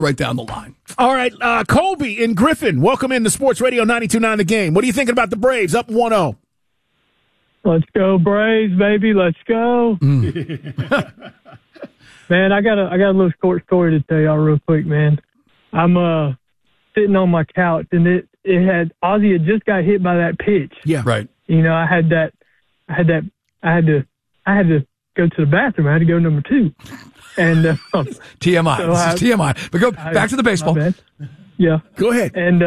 right down the line. All right, Colby in Griffin, welcome in to Sports Radio 92.9 The Game. What are you thinking about the Braves up 1-0? Let's go Braves, baby. Let's go. Man, I got a little short story to tell y'all real quick, man. I'm sitting on my couch, and it had Ozzie had just got hit by that pitch. Yeah, right. You know, I had to go to the bathroom. I had to go number 2. And TMI. So this is TMI. But go back to the baseball. Yeah, go ahead. And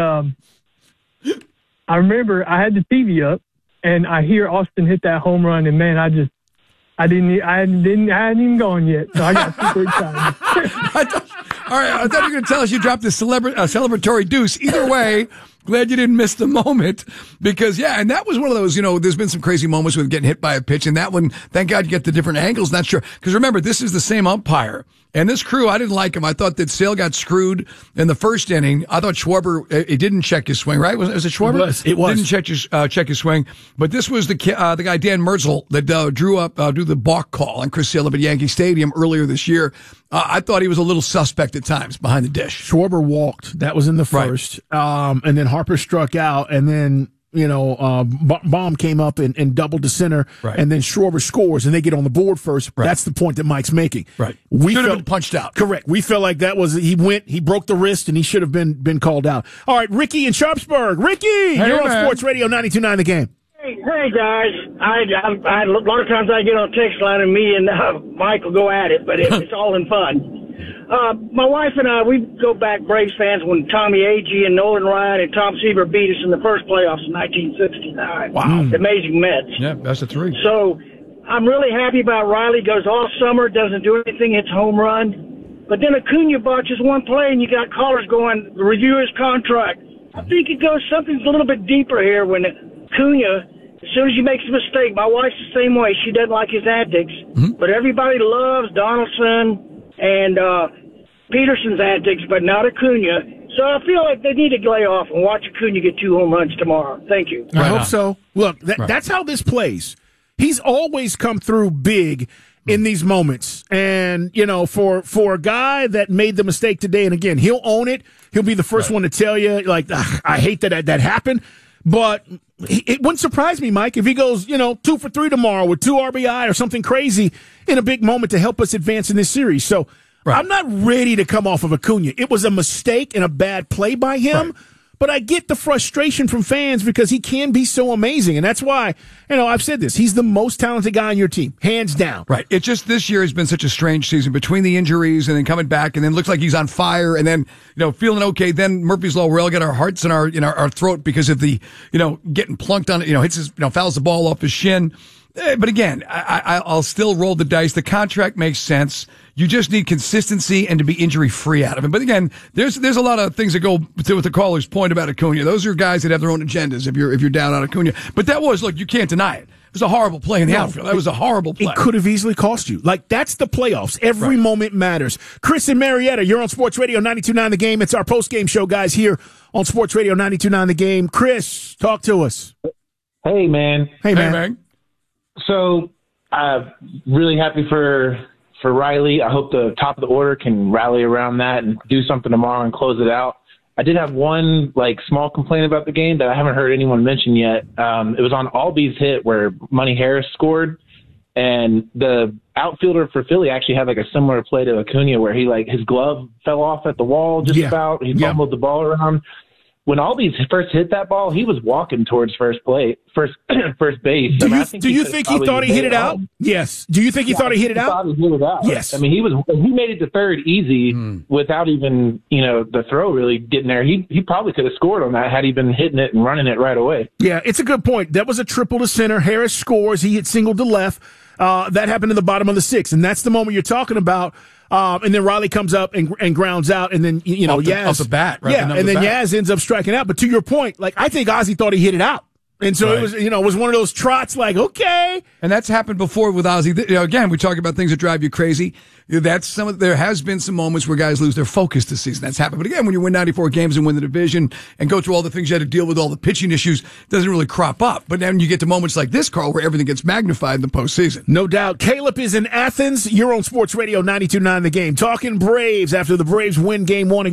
I remember I had the TV up, and I hear Austin hit that home run, and man, I hadn't even gone yet, so I got super excited. All right, I thought you were going to tell us you dropped the celebratory deuce. Either way, glad you didn't miss the moment because, yeah, and that was one of those, there's been some crazy moments with getting hit by a pitch, and that one, thank God you get the different angles. Not sure. Because remember, this is the same umpire. And this crew, I didn't like him. I thought that Sale got screwed in the first inning. I thought Schwarber, he didn't check his swing, right? Was it Schwarber? It was. Didn't check his swing. But this was the guy, Dan Merzel, that drew the balk call on Chris Sale up at Yankee Stadium earlier this year. I thought he was a little suspect at times behind the dish. Schwarber walked. That was in the first. Right. And then Harper struck out, and then Baum came up and doubled to center, right. And then Schwarber scores, and they get on the board first. Right. That's the point that Mike's making. Right. We should have been punched out. Correct. We felt like that was he broke the wrist, and he should have been called out. All right, Ricky in Sharpsburg. Ricky, you're on Sports Radio 92.9 The Game. Hey guys, I a lot of times I get on text line and me and Mike will go at it, but it's all in fun. My wife and I, we go back Braves fans when Tommy Agee and Nolan Ryan and Tom Seaver beat us in the first playoffs in 1969. Wow. The Amazing Mets. Yeah, that's a 3. So I'm really happy about Riley. Goes all summer, doesn't do anything, hits home run. But then Acuna botches one play and you got callers going, review his contract. I think it goes something's a little bit deeper here when Acuna, as soon as he makes a mistake, my wife's the same way. She doesn't like his antics. Mm-hmm. But everybody loves Donaldson and Peterson's antics, but not Acuna. So I feel like they need to lay off and watch Acuna get 2 home runs tomorrow. Thank you. I hope so. Look, that's how this plays. He's always come through big in these moments. And, for a guy that made the mistake today, and again, he'll own it. He'll be the first one to tell you, like, I hate that happened. But it wouldn't surprise me, Mike, if he goes, 2 for 3 tomorrow with 2 RBI or something crazy in a big moment to help us advance in this series. So I'm not ready to come off of Acuna. It was a mistake and a bad play by him. Right. But I get the frustration from fans because he can be so amazing. And that's why, I've said this. He's the most talented guy on your team, hands down. Right. It's just this year has been such a strange season between the injuries and then coming back and then looks like he's on fire and then, feeling okay. Then Murphy's Law, we all get our hearts in our throat because of the, getting plunked on it, hits his, fouls the ball off his shin. But again, I'll still roll the dice. The contract makes sense. You just need consistency and to be injury free out of him. But again, there's a lot of things that go with the caller's point about Acuna. Those are guys that have their own agendas. If you're down on Acuna, but that was you can't deny it. It was a horrible play in the outfield. That was a horrible play. It could have easily cost you. That's the playoffs. Every moment matters. Chris and Marietta, you're on Sports Radio 92.9 The Game. It's our post game show, guys, here on Sports Radio 92.9 The Game. Chris, talk to us. Hey, man. Hey, man. So, really happy for Riley. I hope the top of the order can rally around that and do something tomorrow and close it out. I did have one small complaint about the game that I haven't heard anyone mention yet. It was on Albies hit where Money Harris scored, and the outfielder for Philly actually had a similar play to Acuna where he his glove fell off at the wall about. He fumbled the ball around. When Albies first hit that ball, he was walking towards first base. Do you think he thought he hit it out? Yes. Do you think he thought he hit it out? Thought he hit it out. Yes. I mean, he made it to third easy without even, the throw really getting there. He probably could have scored on that had he been hitting it and running it right away. Yeah, it's a good point. That was a triple to center. Harris scores. He hit single to left. That happened in the bottom of the 6th, and that's the moment you're talking about. And then Riley comes up and grounds out, and then Yaz off the bat, right? Yeah, and then Yaz ends up striking out. But to your point, I think Ozzie thought he hit it out. And so it was one of those trots like, okay. And that's happened before with Ozzy. Again, we talk about things that drive you crazy. There has been some moments where guys lose their focus this season. That's happened. But again, when you win 94 games and win the division and go through all the things you had to deal with, all the pitching issues, it doesn't really crop up. But then you get to moments like this, Carl, where everything gets magnified in the postseason. No doubt. Caleb is in Athens. You're on Sports Radio 92.9 The Game. Talking Braves after the Braves win Game 1 against